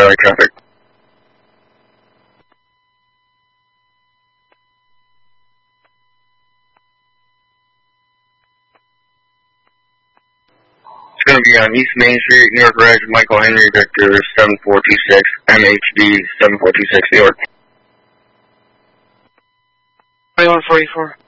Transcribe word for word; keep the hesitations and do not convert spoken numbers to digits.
Valley traffic. It's going to be on East Main Street, New York Ridge, Michael Henry Victor, seven four two six, M H D seven four two six, New York. twenty-one forty-four.